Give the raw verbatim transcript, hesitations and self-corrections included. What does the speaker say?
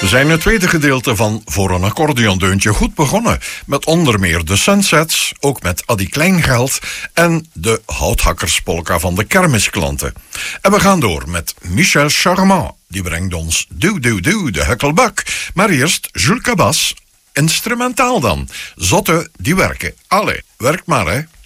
We zijn het tweede gedeelte van Voor een accordeondeuntje goed begonnen. Met onder meer de Sunsets, ook met Addy Kleingeld en de houthakkerspolka van de kermisklanten. En we gaan door met Michel Charmant. Die brengt ons Doe Doe Doe, de Hukkelbak. Maar eerst Jules Cabas, instrumentaal dan. Zotte die werken. Allee, werk maar hè.